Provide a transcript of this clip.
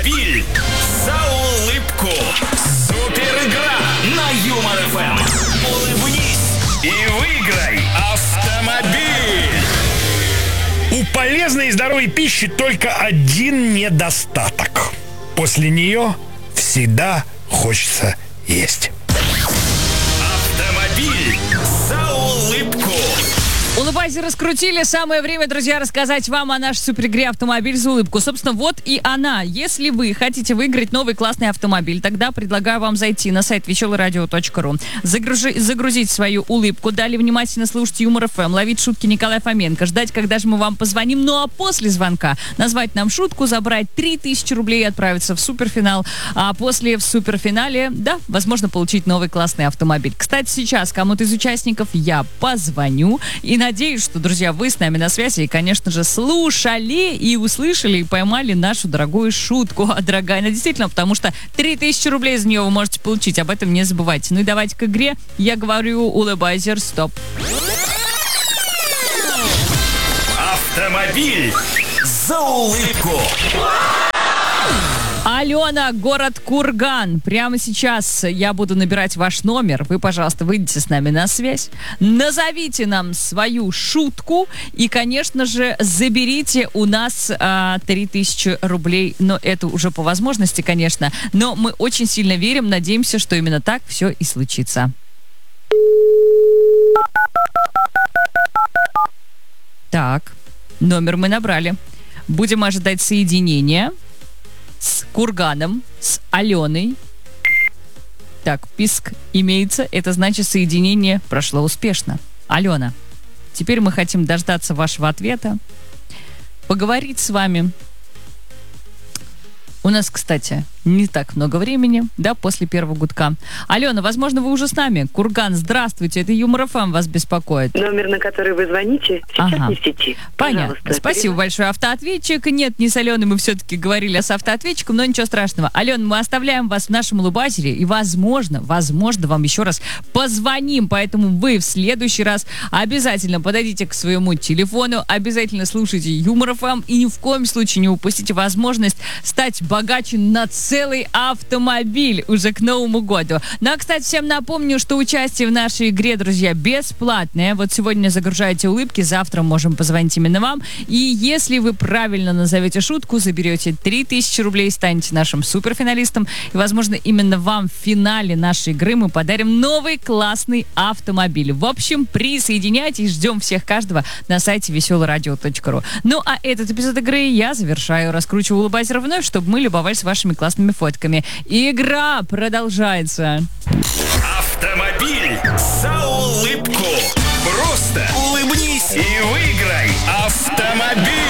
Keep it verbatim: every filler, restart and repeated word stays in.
Автомобиль за улыбку. Супер игра на Юмор эф эм. Улыбнись и выиграй автомобиль. У полезной и здоровой пищи только один недостаток. После нее всегда хочется есть. Автомобиль за улыбку. Улыбайся, раскрутили. Самое время, друзья, рассказать вам о нашей суперигре «Автомобиль за улыбку». Собственно, вот и она. Если вы хотите выиграть новый классный автомобиль, тогда предлагаю вам зайти на сайт веселое радио точка ру, загружи, загрузить свою улыбку, далее внимательно слушать Юмор эф эм, ловить шутки Николая Фоменко, ждать, когда же мы вам позвоним, ну а после звонка назвать нам шутку, забрать три тысячи рублей и отправиться в суперфинал. А после в суперфинале, да, возможно, получить новый классный автомобиль. Кстати, сейчас кому-то из участников я позвоню и надеюсь, что, друзья, вы с нами на связи и, конечно же, слушали и услышали и поймали нашу дорогую шутку. А дорогая она действительно, потому что три тысячи рублей за нее вы можете получить. Об этом не забывайте. Ну и давайте к игре. Я говорю, улыбайся, стоп. Автомобиль за улыбку. Алена, город Курган. Прямо сейчас я буду набирать ваш номер. Вы, пожалуйста, выйдите с нами на связь. Назовите нам свою шутку. И, конечно же, заберите у нас а, три тысячи рублей. Но это уже по возможности, конечно. Но мы очень сильно верим, надеемся, что именно так все и случится. Так, номер мы набрали. Будем ожидать соединения с Курганом, с Аленой. Так, писк имеется. Это значит, соединение прошло успешно. Алена, теперь мы хотим дождаться вашего ответа, поговорить с вами. У нас, кстати, не так много времени, да, после первого гудка. Алена, возможно, вы уже с нами. Курган, здравствуйте, это Юмор эф эм вас беспокоит. Номер, на который вы звоните, сейчас ага. не в сети. Понятно. Пожалуйста, Спасибо перед... большое. Автоответчик. Нет, не с Аленой, мы все-таки говорили, а с автоответчиком, но ничего страшного. Алена, мы оставляем вас в нашем улыбайзере, и, возможно, возможно, вам еще раз позвоним, поэтому вы в следующий раз обязательно подойдите к своему телефону, обязательно слушайте Юмор эф эм и ни в коем случае не упустите возможность стать богаче на целый автомобиль уже к Новому году. Ну, а, кстати, всем напомню, что участие в нашей игре, друзья, бесплатное. Вот сегодня загружаете улыбки, завтра можем позвонить именно вам. И если вы правильно назовете шутку, заберете три тысячи рублей, станете нашим суперфиналистом. И, возможно, именно вам в финале нашей игры мы подарим новый классный автомобиль. В общем, присоединяйтесь, ждем всех каждого на сайте веселое радио точка ру. Ну, а этот эпизод игры я завершаю. Раскручиваю улыбайзер вновь, чтобы мы любовались вашими классными фотками. Игра продолжается. Автомобиль за улыбку. Просто улыбнись и выиграй автомобиль.